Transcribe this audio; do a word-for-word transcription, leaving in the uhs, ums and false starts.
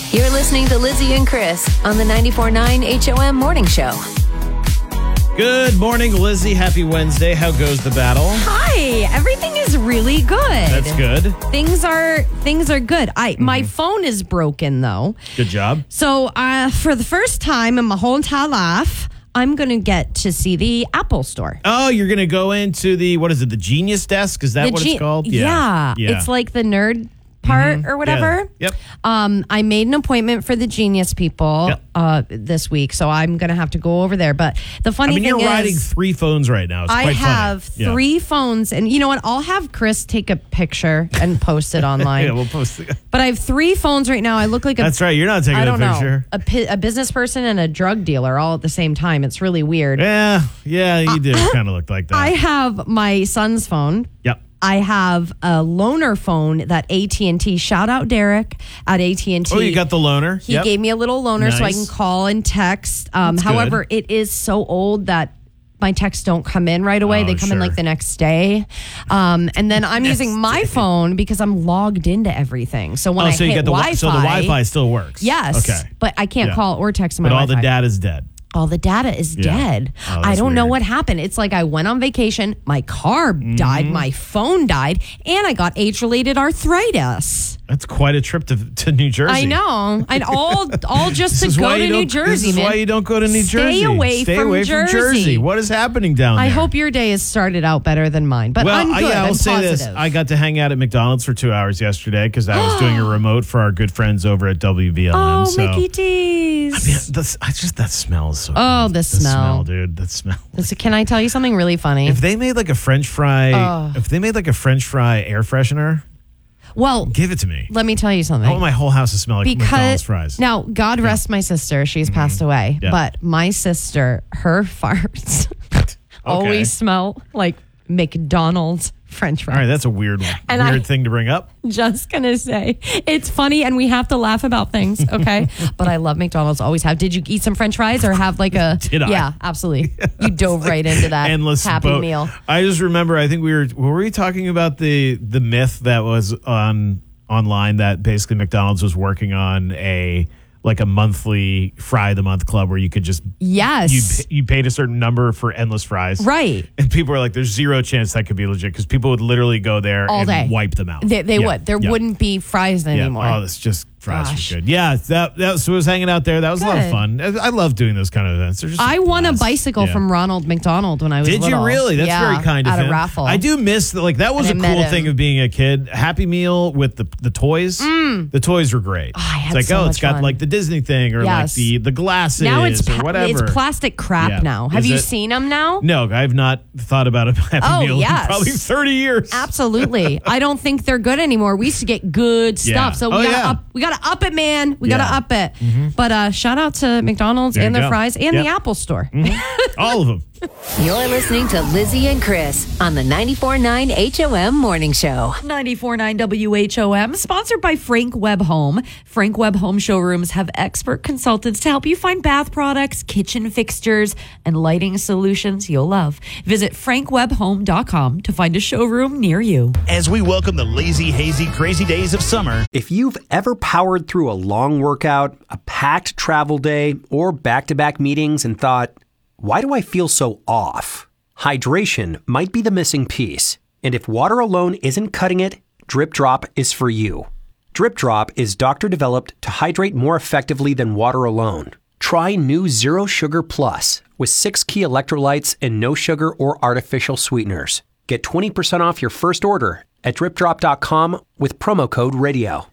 You're listening to Lizzie and Chris on the ninety-four point nine H O M Morning Show. Good morning, Lizzie. Happy Wednesday. How goes the battle? Hi. Everything is really good. That's good. Things are things are good. I mm-hmm. My phone is broken though. Good job. So uh, for the first time in my whole entire life, I'm going to get to see the Apple Store. Oh, you're going to go into the, what is it, the Genius Desk? Is that the what Ge- it's called? Yeah. yeah. It's like the nerd part mm-hmm. or whatever. Yeah. Yep. Um, I made an appointment for the Genius people yep. uh, this week, so I'm going to have to go over there. But the funny I mean, thing you're is, riding three phones right now. It's I quite have funny. three yeah. phones, and you know what? I'll have Chris take a picture and post it online. yeah, we'll post it. But I have three phones right now. I look like a That's right. You're not taking I don't a picture. know, a, pi- a business person and a drug dealer all at the same time. It's really weird. Yeah, yeah, you do kind of look like that. I have my son's phone. Yep. I have a loaner phone that A T and T, shout out Derek at A T and T. Oh, you got the loaner? He yep. gave me a little loaner nice. so I can call and text. Um, That's however, good. it is so old that my texts don't come in right away. Oh, they come sure. in like the next day. Um, and then I'm using my day. phone because I'm logged into everything. So when oh, I so hit you get the Wi-Fi. So the Wi-Fi still works? Yes. Okay. But I can't yeah. call or text my But all Wi-Fi. the data's dead. All the data is Yeah. dead. Oh, I don't know weird. what happened. It's like I went on vacation, my car Mm-hmm. died, my phone died, and I got age-related arthritis. That's quite a trip to to New Jersey. I know. And all all just This to is why go to you New don't- Jersey, This is man. why you don't go to New Stay Jersey. away Stay from away from Jersey. Jersey. What is happening down there? I hope your day has started out better than mine. But well, I'm I- good. yeah, I'll I'm say positive. this. I got to hang out at McDonald's for two hours yesterday because I was doing a remote for our good friends over at W B L M. Oh, so, Mickey D's. I mean, that's, I just that smell is so Oh, good. the smell. dude. That smell. This- Can I tell you something really funny? If they made like a French fry, Oh. if they made like a French fry air freshener, well, give it to me. let me tell you something. I want my whole house to smell like McDonald's fries. Now, God rest my sister. She's passed away. Yeah. But my sister, her farts always smell like McDonald's French fries. All right, that's a weird, And weird I- thing to bring up. Just gonna say, it's funny and we have to laugh about things, okay? But I love McDonald's, always have. Did you eat some French fries or have like a... Did I? Yeah, absolutely. You dove right into that Endless happy boat. meal. I just remember. I think we were. Were we talking about the the myth that was on online that basically McDonald's was working on a like a monthly fry of the month club where you could just Yes. you you paid a certain number for endless fries, Right. And people were like, "There's zero chance that could be legit," because people would literally go there All and day. wipe them out. They, they Yeah, would. There yeah, wouldn't be fries yeah. anymore. Oh, it's just fries Gosh. were good. Yeah, that that so I was hanging out there. That was a lot of Good. fun. I, I love doing those kind of events. They're just I won a blast. bicycle Yeah. from Ronald McDonald when I was Did little. you really? That's Yeah, very kind of at him. a raffle. I do miss that. Like that was a And I met cool him. thing of being a kid. Happy Meal with the the toys. The toys were great. Oh, I had it's like so oh, it's much got fun. like the Disney thing or like Yes. the the glasses Now it's or pa- whatever. it's plastic crap Yeah. now. Have Is you it? seen them now? No, I've not thought about a Happy Oh, Meal yes. in probably thirty years. Absolutely. I don't think they're good anymore. We used to get good stuff. Yeah. So we Oh, gotta yeah. up we gotta up it, man. We Yeah. gotta up it. But uh shout out to McDonald's There and you their go. fries and Yep. the Apple Store. All of them. You're listening to Lizzie and Chris on the ninety-four point nine H O M Morning Show. ninety-four point nine W H O M, sponsored by Frank Webb Home. Frank Webb Home showrooms have expert consultants to help you find bath products, kitchen fixtures, and lighting solutions you'll love. Visit frank webb home dot com to find a showroom near you. As we welcome the lazy, hazy, crazy days of summer, If you've ever powered through a long workout, a packed travel day, or back-to-back meetings and thought, why do I feel so off? Hydration might be the missing piece. And if water alone isn't cutting it, Drip Drop is for you. Drip Drop is doctor-developed to hydrate more effectively than water alone. Try new Zero Sugar Plus with six key electrolytes and no sugar or artificial sweeteners. Get twenty percent off your first order at drip drop dot com with promo code radio.